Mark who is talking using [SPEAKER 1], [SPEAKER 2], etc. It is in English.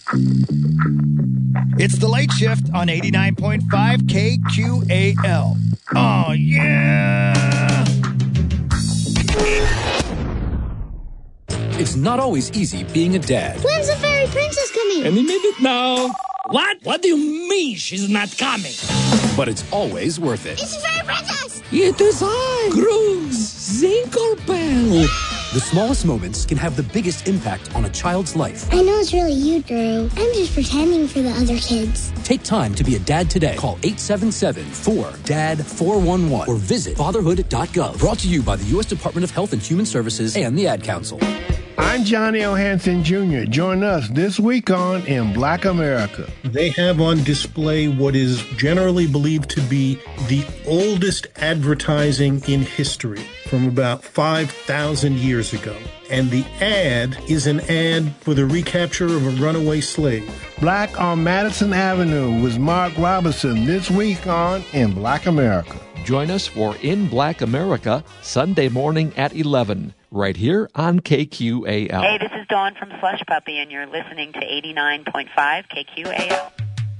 [SPEAKER 1] It's the late shift on 89.5 KQAL. Oh, yeah!
[SPEAKER 2] It's not always easy being a dad.
[SPEAKER 3] When's the fairy princess coming?
[SPEAKER 4] Any minute now. What? What do you mean she's not coming?
[SPEAKER 2] But it's always worth it.
[SPEAKER 3] It's the fairy princess!
[SPEAKER 4] It is I, Grooves Zinklebell.
[SPEAKER 2] The smallest moments can have the biggest impact on a child's life.
[SPEAKER 3] I know it's really you, Drew. I'm just pretending for the other kids.
[SPEAKER 2] Take time to be a dad today. Call 877-4DAD-411 or visit fatherhood.gov. Brought to you by the U.S. Department of Health and Human Services and the Ad Council.
[SPEAKER 5] I'm Johnny O. Hansen Jr. Join us this week on In Black America.
[SPEAKER 6] They have on display what is generally believed to be the oldest advertising in history from about 5,000 years ago. And the ad is an ad for the recapture of a runaway slave.
[SPEAKER 5] Black on Madison Avenue with Mark Robinson this week on In Black America.
[SPEAKER 7] Join us for In Black America, Sunday morning at 11, right here on KQAL.
[SPEAKER 8] Hey, this is Dawn from Slush Puppy, and you're listening to 89.5 KQAL.